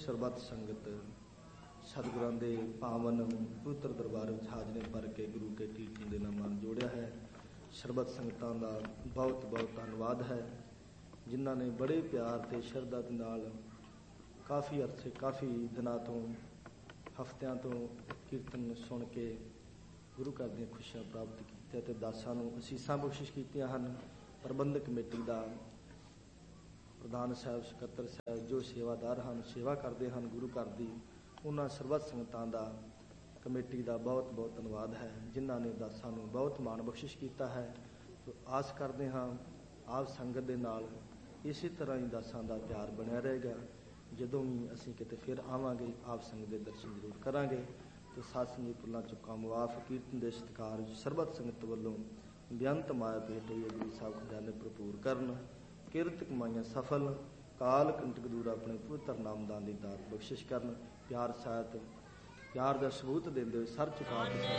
ਸਰਬੱਤ ਸੰਗਤ ਸਤਿਗੁਰਾਂ ਦੇ ਪਾਵਨ ਪਵਿੱਤਰ ਦਰਬਾਰ ਵਿੱਚ ਹਾਜ਼ਰੀ ਭਰ ਕੇ ਗੁਰੂ ਕੇ ਕੀਰਤਨ ਦੇ ਨਾਲ ਮਨ ਜੋੜਿਆ ਹੈ। ਸਰਬੱਤ ਸੰਗਤਾਂ ਦਾ ਬਹੁਤ ਬਹੁਤ ਧੰਨਵਾਦ ਹੈ, ਜਿਨ੍ਹਾਂ ਨੇ ਬੜੇ ਪਿਆਰ ਤੇ ਸ਼ਰਧਾ ਦੇ ਨਾਲ ਕਾਫੀ ਅਰਸੇ ਕਾਫੀ ਦਿਨਾਂ ਤੋਂ ਹਫ਼ਤਿਆਂ ਤੋਂ ਕੀਰਤਨ ਸੁਣ ਕੇ ਗੁਰੂ ਘਰ ਦੀਆਂ ਖੁਸ਼ੀਆਂ ਪ੍ਰਾਪਤ ਕੀਤੀਆਂ ਅਤੇ ਦਾਸਾਂ ਨੂੰ ਅਸੀਸਾਂ ਬਖਸ਼ਿਸ਼ ਕੀਤੀਆਂ ਹਨ। ਪ੍ਰਬੰਧਕ ਕਮੇਟੀ ਦਾ ਪ੍ਰਧਾਨ ਸਾਹਿਬ, ਸਕੱਤਰ ਸਾਹਿਬ, ਜੋ ਸੇਵਾਦਾਰ ਹਨ, ਸੇਵਾ ਕਰਦੇ ਹਨ ਗੁਰੂ ਘਰ ਦੀ, ਉਹਨਾਂ ਸਰਬੱਤ ਸੰਗਤਾਂ ਦਾ, ਕਮੇਟੀ ਦਾ ਬਹੁਤ ਬਹੁਤ ਧੰਨਵਾਦ ਹੈ, ਜਿਨ੍ਹਾਂ ਨੇ ਦਾਸਾਂ ਨੂੰ ਬਹੁਤ ਮਾਣ ਬਖਸ਼ਿਸ਼ ਕੀਤਾ ਹੈ। ਆਸ ਕਰਦੇ ਹਾਂ ਆਪ ਸੰਗਤ ਦੇ ਨਾਲ ਇਸੇ ਤਰ੍ਹਾਂ ਹੀ ਦਾਸਾਂ ਦਾ ਪਿਆਰ ਬਣਿਆ ਰਹੇਗਾ। ਜਦੋਂ ਵੀ ਅਸੀਂ ਕਿਤੇ ਫਿਰ ਆਵਾਂਗੇ ਆਪ ਸੰਗਤ ਦੇ ਦਰਸ਼ਨ ਜ਼ਰੂਰ ਕਰਾਂਗੇ। ਅਤੇ ਸਾਧ ਸੰਗਤ ਭੁੱਲਾਂ ਚੁੱਕਾਂ ਮੁਆਫ, ਕੀਰਤਨ ਦੇ ਸਤਿਕਾਰ ਸਰਬੱਤ ਸੰਗਤ ਵੱਲੋਂ ਬੇਅੰਤ ਮਾਇਆ ਭੇਟ ਹੋਈ ਹੈ। ਗੁਰੂ ਸਾਹਿਬ ਖਜ਼ਾਨੇ ਭਰਪੂਰ ਕਰਨ, ਕਿਰਤ ਕਮਾਈਆਂ ਸਫਲ, ਕਾਲ ਕੰਟਕ ਦੂਰ ਆਪਣੇ ਪਵਿੱਤਰ ਨਾਮਦਾਨ ਦੀ ਦਾਤ ਬਖਸ਼ਿਸ਼ ਕਰਨ। ਪਿਆਰ ਸਾਹਿਤ ਪਿਆਰ ਦਾ ਸਬੂਤ ਦਿੰਦੇ ਹੋਏ ਸਰ ਝੁਕਾ ਕੇ